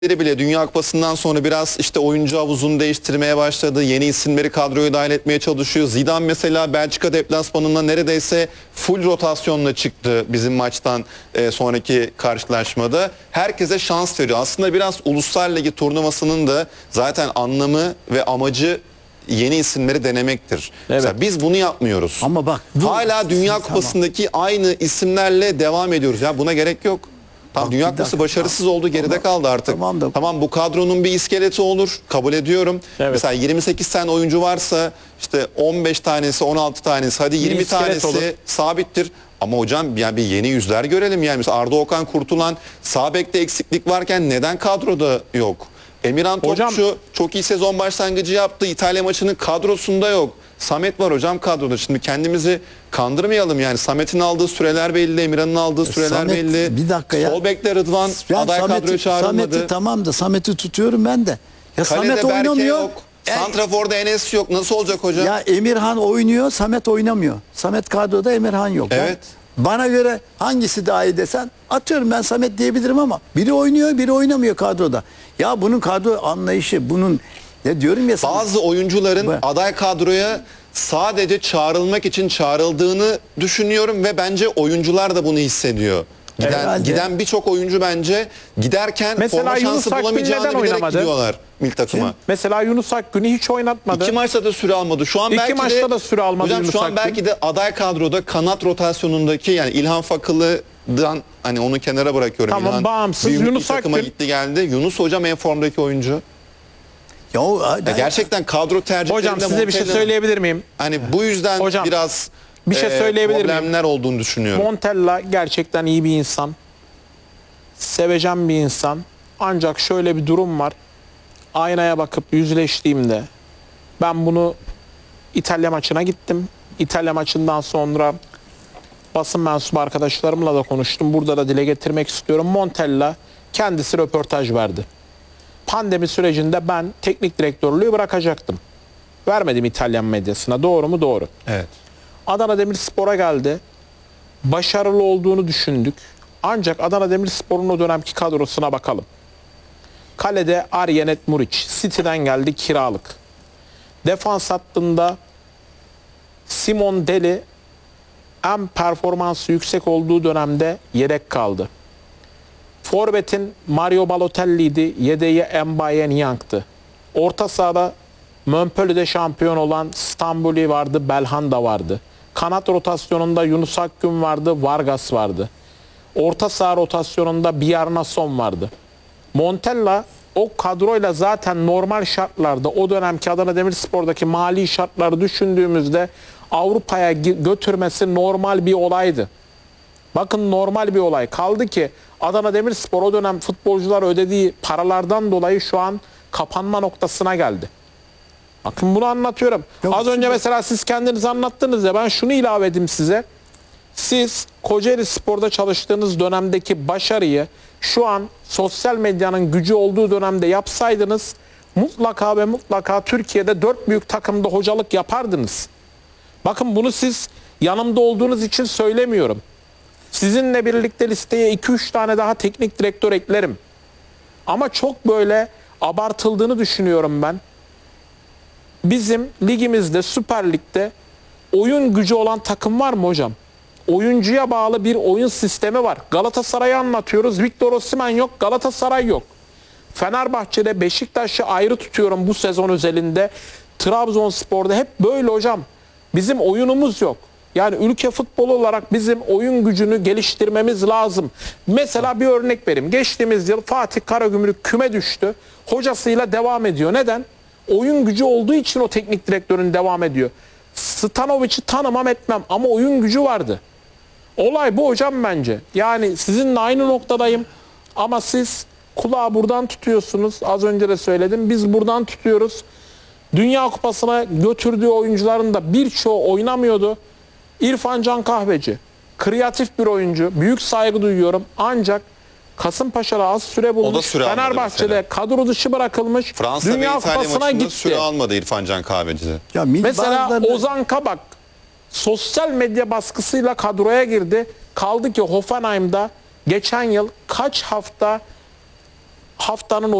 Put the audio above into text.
bile Dünya Kupası'ndan sonra biraz işte oyuncu havuzunu değiştirmeye başladı. Yeni isimleri kadroya dahil etmeye çalışıyor. Zidane mesela Belçika deplasmanında neredeyse full rotasyonla çıktı bizim maçtan sonraki karşılaşmada. Herkese şans veriyor. Aslında biraz Uluslar Ligi turnuvasının da zaten anlamı ve amacı yeni isimleri denemektir. Evet. Mesela biz bunu yapmıyoruz. Ama bak hala Dünya Kupası'ndaki aynı isimlerle devam ediyoruz. Ya buna gerek yok. Tam Dünya Kupası başarısız oldu, geride kaldı artık. Tamam, bu kadronun bir iskeleti olur, kabul ediyorum. Evet. Mesela 28 tane oyuncu varsa işte 15 tanesi, 16 tanesi, hadi 20 tanesi olur, sabittir. Ama hocam yani bir yeni yüzler görelim yani. Mesela Arda Okan Kurtulan sağ bekte eksiklik varken neden kadroda yok? Emirhan Topçu hocam, çok iyi sezon başlangıcı yaptı. İtalya maçının kadrosunda yok. Samet var hocam kadroda. Şimdi kendimizi kandırmayalım yani. Samet'in aldığı süreler belli, Emirhan'ın aldığı süreler Samet, belli. Bir dakika ya. Sol bekte Rıdvan aday kadroya çağrılmadı. Samet'i tamam da Samet'i tutuyorum ben de. Ya Kalede Samet Berke oynamıyor. yok. Santrafor'da Enes yok. Nasıl olacak hocam? Ya Emirhan oynuyor, Samet oynamıyor. Samet kadroda, Emirhan yok. Evet. Bana göre hangisi daha iyi desen atıyorum, ben Samet diyebilirim ama biri oynuyor, biri oynamıyor kadroda. Ya bunun kadro anlayışı, bunun ne diyorum ya sana. Bazı oyuncuların aday kadroya sadece çağrılmak için çağrıldığını düşünüyorum ve bence oyuncular da bunu hissediyor. Giden birçok oyuncu bence giderken mesela forma şansı bulamayacağını bilerek gidiyorlar milli takıma. Kim? Mesela Yunus Akgün'ü hiç oynatmadı. 2 maçta da süre almadı. Şu an belki maçta da süre almadı hocam, Yunus şu an Akgün. belki de aday kadroda kanat rotasyonundaki yani İlhan Fakılı'dan hani onu kenara bırakıyorum. Tamam, İlhan bağımsız Yunus takıma Akgün gitti geldi. Yunus hocam en formdaki oyuncu. Ya gerçekten kadro tercihlerinde hocam size bir şey söyleyebilir miyim? Hani bu yüzden hocam, biraz bir şey söyleyebilir problemler miyim? olduğunu düşünüyorum. Montella gerçekten iyi bir insan. Sevecen bir insan. Ancak şöyle bir durum var. Aynaya bakıp yüzleştiğimde ben bunu İtalya maçına gittim. İtalya maçından sonra basın mensubu arkadaşlarımla da konuştum. Burada da dile getirmek istiyorum. Montella kendisi röportaj verdi. Pandemi sürecinde ben teknik direktörlüğü bırakacaktım. Vermedim İtalyan medyasına. Doğru mu? Doğru. Evet. Adana Demirspor'a geldi. Başarılı olduğunu düşündük. Ancak Adana Demirspor'un o dönemki kadrosuna bakalım. Kalede Arjenet Muriç. City'den geldi, kiralık. Defans hattında Simon Deli en performansı yüksek olduğu dönemde yedek kaldı. Forvet'in Mario Balotelli'ydi. Yedeği Mbaye Niang'tı. Orta sahada Montpellier'de şampiyon olan Stamboli vardı, Belhanda vardı. Kanat rotasyonunda Yunus Akgün vardı, Vargas vardı. Orta saha rotasyonunda Bjarnason vardı. Montella o kadroyla zaten normal şartlarda o dönemki Adana Demirspor'daki mali şartları düşündüğümüzde Avrupa'ya götürmesi normal bir olaydı. Bakın, normal bir olay. Kaldı ki Adana Demirspor o dönem futbolcular ödediği paralardan dolayı şu an kapanma noktasına geldi. Bakın bunu anlatıyorum. Az önce mesela siz kendiniz anlattınız ya, ben şunu ilave edeyim size. Siz Kocaeli Spor'da çalıştığınız dönemdeki başarıyı şu an sosyal medyanın gücü olduğu dönemde yapsaydınız mutlaka ve mutlaka Türkiye'de 4 büyük takımda hocalık yapardınız. Bakın, bunu siz yanımda olduğunuz için söylemiyorum. Sizinle birlikte listeye 2-3 tane daha teknik direktör eklerim. Ama çok böyle abartıldığını düşünüyorum ben. Bizim ligimizde, Süper Lig'de oyun gücü olan takım var mı hocam? Oyuncuya bağlı bir oyun sistemi var. Galatasaray'ı anlatıyoruz. Victor Osimhen yok, Galatasaray yok. Fenerbahçe'de, Beşiktaş'ı ayrı tutuyorum bu sezon özelinde. Trabzonspor'da hep böyle hocam. Bizim oyunumuz yok. Yani ülke futbolu olarak bizim oyun gücünü geliştirmemiz lazım. Mesela bir örnek vereyim. Geçtiğimiz yıl Fatih Karagümrük küme düştü. Hocasıyla devam ediyor. Neden? Oyun gücü olduğu için o teknik direktörün devam ediyor. Stanovic'i tanımam etmem ama oyun gücü vardı. Olay bu hocam bence. Yani sizinle aynı noktadayım ama siz kulağı buradan tutuyorsunuz. Az önce de söyledim. Biz buradan tutuyoruz. Dünya Kupası'na götürdüğü oyuncuların da birçoğu oynamıyordu. İrfan Can Kahveci, kreatif bir oyuncu. Büyük saygı duyuyorum. Ancak Kasımpaşa'da az süre bulmuş. Fenerbahçe'de kadro dışı bırakılmış. Fransa Dünya ve İtalya Kupası'na gitti. süre almadı İrfan Can Kahveci'de. Mesela Ozan Kabak sosyal medya baskısıyla kadroya girdi. Kaldı ki Hoffenheim'da geçen yıl kaç hafta haftanın